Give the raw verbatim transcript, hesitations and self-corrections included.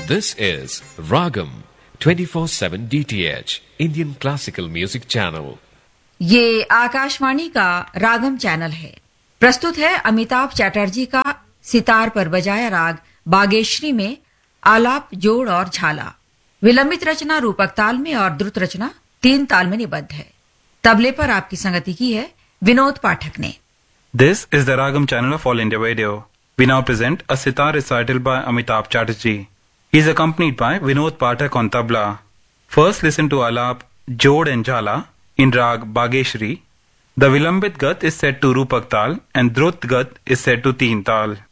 This is Ragam twenty-four seven D T H Indian Classical Music Channel. ये आकाशवाणी का रागम channel है। प्रस्तुत है अमिताभ चैटर्जी का सितार पर बजाया राग बागेश्वरी में आलाप, जोड़ और झाला। विलंबित रचना रूपक ताल में और द्रुत रचना तीन ताल में निबद्ध है। तबले पर आपकी संगति की है विनोद पाठक ने। This is the Ragam channel of All India Radio. We now present a sitar recital by Amitabh Chatterjee. He is accompanied by Vinod Pathak on tabla. First listen to Alap, Jod and Jhala in Rag Bageshri. The Vilambit Gat is set to Rupak Tal and Drut Gat is set to Teen Tal.